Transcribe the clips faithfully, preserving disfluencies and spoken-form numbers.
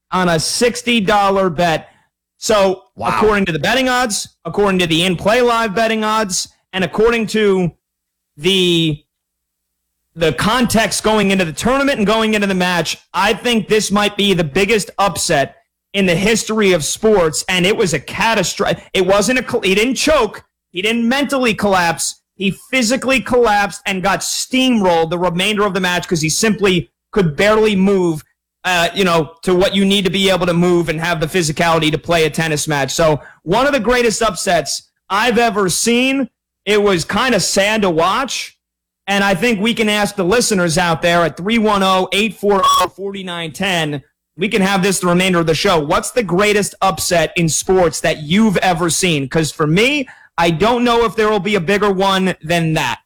on a sixty dollars bet. So wow. According to the betting odds, according to the in-play live betting odds, and according to the the context going into the tournament and going into the match, I think this might be the biggest upset in the history of sports, and it was a catastrophe. It wasn't a, he didn't choke, he didn't mentally collapse, he physically collapsed and got steamrolled the remainder of the match because he simply could barely move, uh, you know, to what you need to be able to move and have the physicality to play a tennis match. So one of the greatest upsets I've ever seen. It was kind of sad to watch. And I think we can ask the listeners out there at three one zero, eight four zero, four nine one zero. We can have this the remainder of the show. What's the greatest upset in sports that you've ever seen? Because for me, I don't know if there will be a bigger one than that.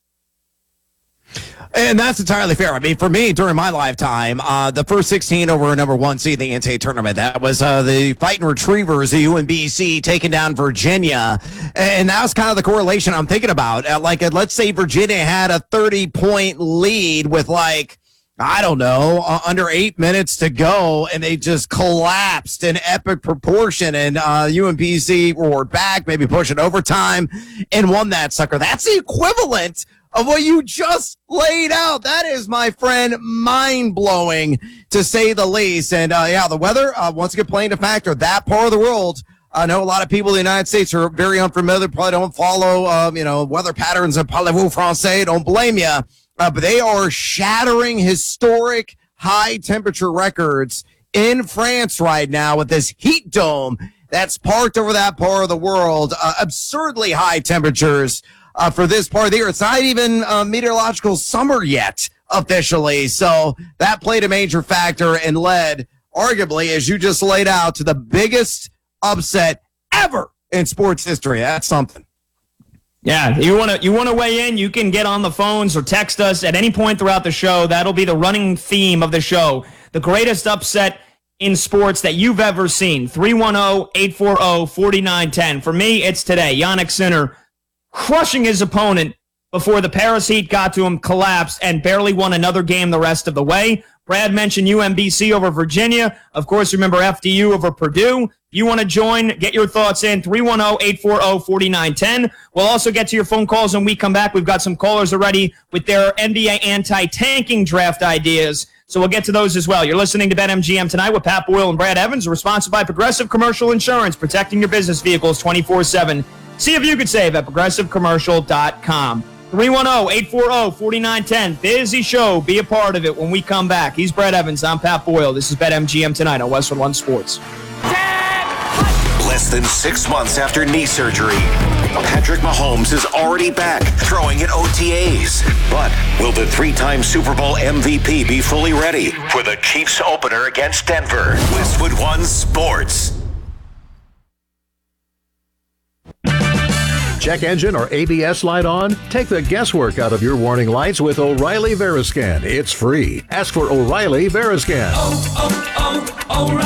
And that's entirely fair. I mean, for me, during my lifetime, uh, the first sixteen over a number one seed in the N C A A tournament, that was uh, the Fighting Retrievers, the U M B C, taking down Virginia. And that was kind of the correlation I'm thinking about. Uh, like, uh, let's say Virginia had a thirty-point lead with, like, I don't know, uh, under eight minutes to go, and they just collapsed in epic proportion. And uh, U M B C roared back, maybe pushing overtime, and won that sucker. That's the equivalent of what you just laid out. That is, my friend, mind-blowing, to say the least. And, uh, yeah, the weather, uh, once again, playing a factor. That part of the world, I know a lot of people in the United States are very unfamiliar, probably don't follow, uh, you know, weather patterns and parlez-vous français. Don't blame you. Uh, but they are shattering historic high-temperature records in France right now with this heat dome that's parked over that part of the world. Uh, absurdly high temperatures. Uh, for this part of the year. It's not even uh, meteorological summer yet, officially. So that played a major factor and led, arguably, as you just laid out, to the biggest upset ever in sports history. That's something. Yeah, you want to you want to weigh in, you can get on the phones or text us at any point throughout the show. That'll be the running theme of the show. The greatest upset in sports that you've ever seen. three one zero, eight four zero, four nine one zero. For me, it's today. Jannik Sinner crushing his opponent before the Paris Heat got to him, collapsed, and barely won another game the rest of the way. Brad mentioned U M B C over Virginia. Of course, remember F D U over Purdue. If you want to join, get your thoughts in, three one zero, eight four zero, four nine one zero. We'll also get to your phone calls when we come back. We've got some callers already with their N B A anti-tanking draft ideas, so we'll get to those as well. You're listening to BetMGM Tonight with Pat Boyle and Brad Evans. We're sponsored by Progressive Commercial Insurance, protecting your business vehicles twenty-four seven. See if you could save at progressive commercial dot com. three one zero, eight four zero, four nine one zero. Busy show. Be a part of it when we come back. He's Brad Evans. I'm Pat Boyle. This is BetMGM Tonight on Westwood One Sports. Less than six months after knee surgery, Patrick Mahomes is already back throwing in O T As. But will the three-time Super Bowl M V P be fully ready for the Chiefs opener against Denver? Westwood One Sports. Check engine or A B S light on? Take the guesswork out of your warning lights with O'Reilly Veriscan. It's free. Ask for O'Reilly Veriscan. Oh,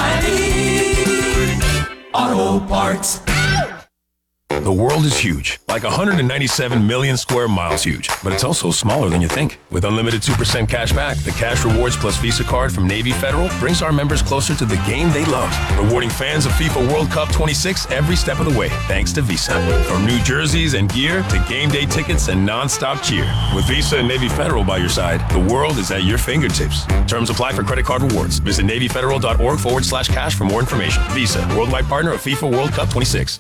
oh, oh, O'Reilly Auto Parts. The world is huge, like one hundred ninety-seven million square miles huge, but it's also smaller than you think. With unlimited two percent cash back, the Cash Rewards Plus Visa card from Navy Federal brings our members closer to the game they love, rewarding fans of FIFA World Cup twenty-six every step of the way, thanks to Visa. From new jerseys and gear to game day tickets and non-stop cheer. With Visa and Navy Federal by your side, the world is at your fingertips. Terms apply for credit card rewards. Visit NavyFederal.org forward slash cash for more information. Visa, worldwide partner of FIFA World Cup twenty-six.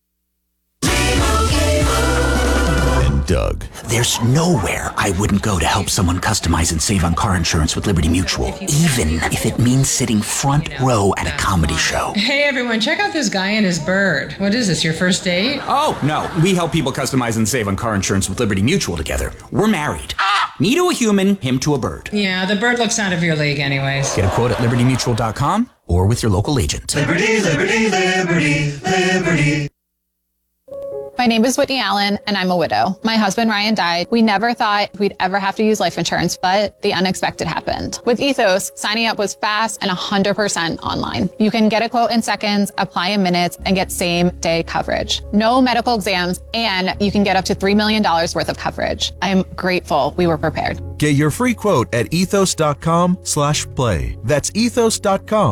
Doug. There's nowhere I wouldn't go to help someone customize and save on car insurance with Liberty Mutual, even if it means sitting front row at a comedy show. Hey everyone, check out this guy and his bird. What is this, your first date? Oh, no. We help people customize and save on car insurance with Liberty Mutual together. We're married. Me to a human, him to a bird. Yeah, the bird looks out of your league anyways. Get a quote at liberty mutual dot com or with your local agent. Liberty, liberty, liberty, liberty. My name is Whitney Allen, and I'm a widow. My husband, Ryan, died. We never thought we'd ever have to use life insurance, but the unexpected happened. With Ethos, signing up was fast and one hundred percent online. You can get a quote in seconds, apply in minutes, and get same-day coverage. No medical exams, and you can get up to three million dollars worth of coverage. I'm grateful we were prepared. Get your free quote at ethos dot com slash play. That's ethos dot com